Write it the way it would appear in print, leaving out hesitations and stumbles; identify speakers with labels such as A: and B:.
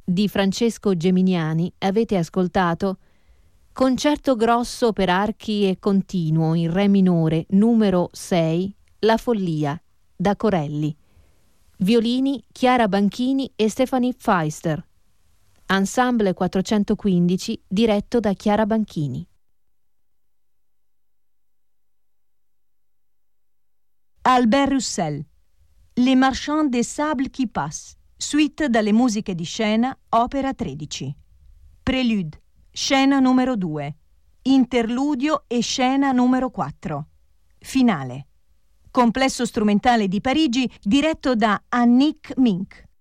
A: di Francesco Geminiani avete ascoltato Concerto grosso per archi e continuo in re minore numero 6, La follia, da Corelli. Violini Chiara Banchini e Stephanie Pfeister. Ensemble 415 diretto da Chiara Banchini.
B: Albert Roussel, Les Marchands des Sables qui Passent, suite dalle musiche di scena, opera 13. Prelude, scena numero 2. Interludio e scena numero 4. Finale. Complesso strumentale di Parigi diretto da Annick Mink.